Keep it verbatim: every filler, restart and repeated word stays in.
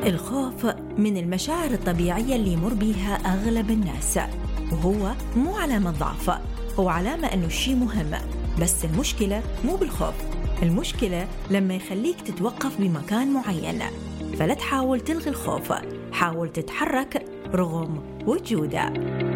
الخوف من المشاعر الطبيعية اللي يمر بيها أغلب الناس، وهو مو علامة ضعف، هو علامة أنه الشيء مهم. بس المشكلة مو بالخوف، المشكلة لما يخليك تتوقف بمكان معين. فلا تحاول تلغي الخوف، حاول تتحرك رغم وجوده.